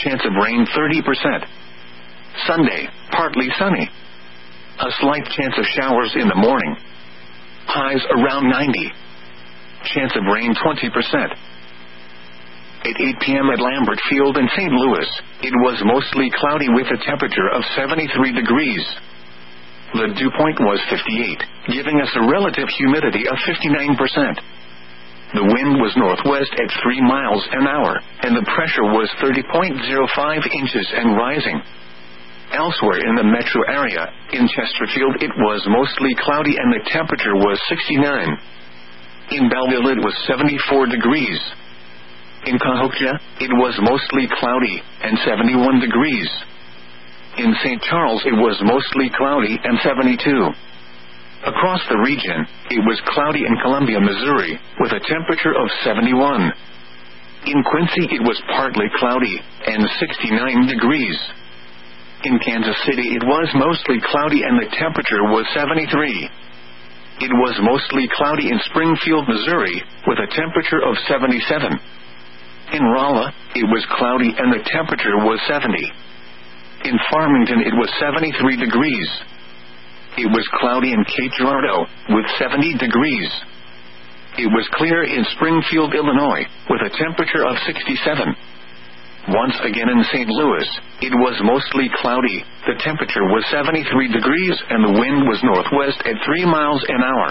chance of rain 30%. Sunday, partly sunny. A slight chance of showers in the morning. Highs around 90. Chance of rain 20%. At 8 p.m. at Lambert Field in St. Louis, it was mostly cloudy with a temperature of 73 degrees. The dew point was 58, giving us a relative humidity of 59%. The wind was northwest at 3 miles an hour, and the pressure was 30.05 inches and rising. Elsewhere in the metro area, in Chesterfield it was mostly cloudy and the temperature was 69. In Belleville it was 74 degrees. In Cahokia, it was mostly cloudy and 71 degrees. In St. Charles it was mostly cloudy and 72. Across the region, it was cloudy in Columbia, Missouri, with a temperature of 71. In Quincy it was partly cloudy and 69 degrees. In Kansas City it was mostly cloudy and the temperature was 73. It was mostly cloudy in Springfield, Missouri, with a temperature of 77. In Rolla, it was cloudy and the temperature was 70. In Farmington it was 73 degrees. It was cloudy in Cape Girardeau, with 70 degrees. It was clear in Springfield, Illinois, with a temperature of 67. Once again in St. Louis, it was mostly cloudy, the temperature was 73 degrees and the wind was northwest at 3 miles an hour.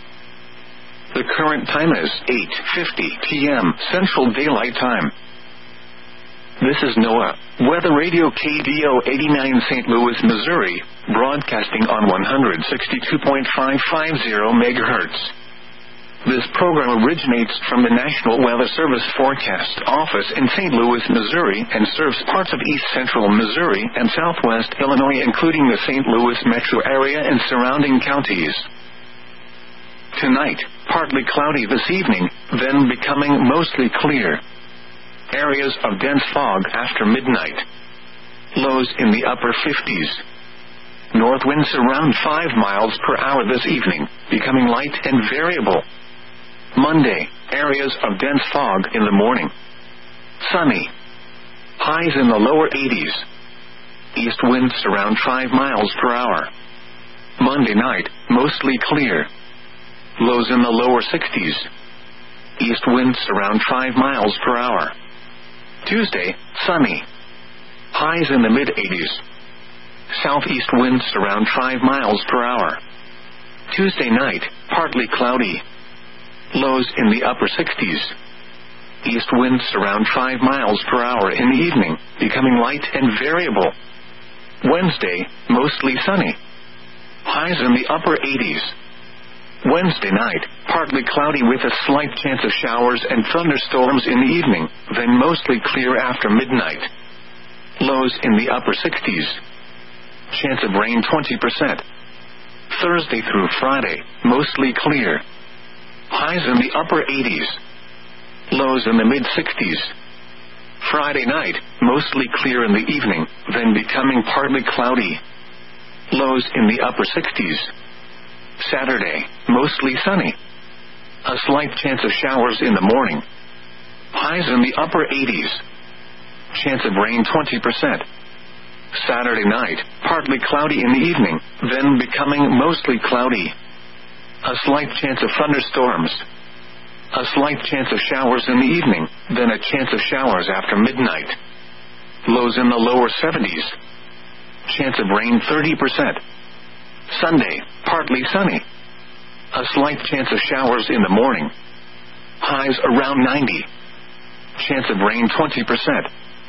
The current time is 8:50 p.m. Central Daylight Time. This is NOAA, Weather Radio KDO 89 St. Louis, Missouri, broadcasting on 162.550 MHz. This program originates from the National Weather Service Forecast Office in St. Louis, Missouri, and serves parts of east central Missouri and southwest Illinois, including the St. Louis metro area and surrounding counties. Tonight, partly cloudy this evening, then becoming mostly clear. Areas of dense fog after midnight. Lows in the upper 50s. North winds around 5 miles per hour this evening, becoming light and variable. Monday, areas of dense fog in the morning. Sunny. Highs in the lower 80s. East winds around 5 miles per hour. Monday night, mostly clear. Lows in the lower 60s. East winds around 5 miles per hour. Tuesday, sunny. Highs in the mid-80s. Southeast winds around 5 miles per hour. Tuesday night, partly cloudy. Lows in the upper 60s. East winds around 5 miles per hour in the evening, becoming light and variable. Wednesday, mostly sunny. Highs in the upper 80s. Wednesday night, partly cloudy with a slight chance of showers and thunderstorms in the evening, then mostly clear after midnight. Lows in the upper 60s. Chance of rain 20%. Thursday through Friday, mostly clear. Highs in the upper 80s. Lows in the mid-60s. Friday night, mostly clear in the evening, then becoming partly cloudy. Lows in the upper 60s. Saturday, mostly sunny. A slight chance of showers in the morning. Highs in the upper 80s. Chance of rain 20%. Saturday night, partly cloudy in the evening, then becoming mostly cloudy. A slight chance of thunderstorms. A slight chance of showers in the evening, then a chance of showers after midnight. Lows in the lower 70s. Chance of rain 30%. Sunday, partly sunny. A slight chance of showers in the morning. Highs around 90. Chance of rain 20%.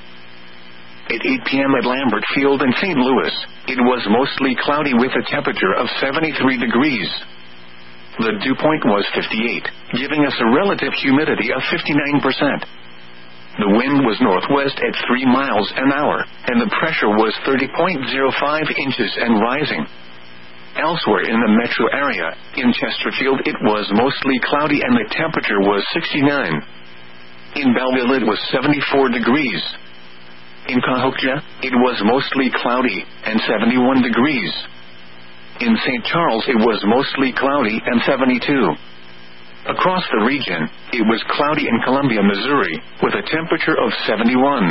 At 8 p.m. at Lambert Field in St. Louis, it was mostly cloudy with a temperature of 73 degrees. The dew point was 58, giving us a relative humidity of 59%. The wind was northwest at 3 miles an hour, and the pressure was 30.05 inches and rising. Elsewhere in the metro area, in Chesterfield it was mostly cloudy and the temperature was 69. In Belleville it was 74 degrees. In Cahokia, it was mostly cloudy and 71 degrees. In St. Charles it was mostly cloudy and 72. Across the region, it was cloudy in Columbia, Missouri, with a temperature of 71.